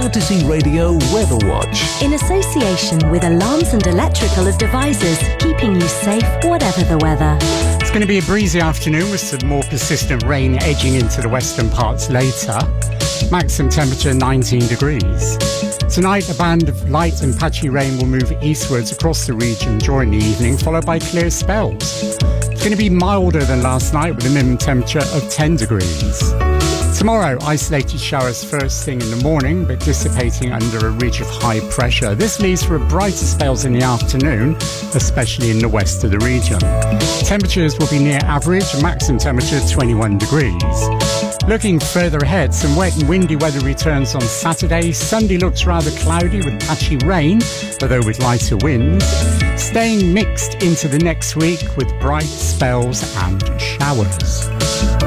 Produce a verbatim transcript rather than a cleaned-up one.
Odyssey Radio Weather Watch. In association with Alarms and Electrical Devices, keeping you safe whatever the weather. It's going to be a breezy afternoon with some more persistent rain edging into the western parts later. Maximum temperature nineteen degrees. Tonight, a band of light and patchy rain will move eastwards across the region during the evening, followed by clear spells. It's going to be milder than last night with a minimum temperature of ten degrees. Tomorrow, isolated showers first thing in the morning, but dissipating under a ridge of high pressure. This leaves for brighter spells in the afternoon, especially in the west of the region. Temperatures will be near average, maximum temperature twenty-one degrees. Looking further ahead, some wet and windy weather returns on Saturday. Sunday looks rather cloudy with patchy rain, although with lighter winds. Staying mixed into the next week with bright spells and showers.